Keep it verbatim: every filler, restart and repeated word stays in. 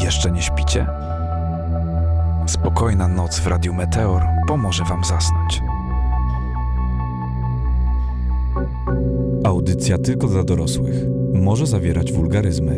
Jeszcze nie śpicie? Spokojna noc w Radiu Meteor pomoże wam zasnąć. Audycja tylko dla dorosłych. Może zawierać wulgaryzmy.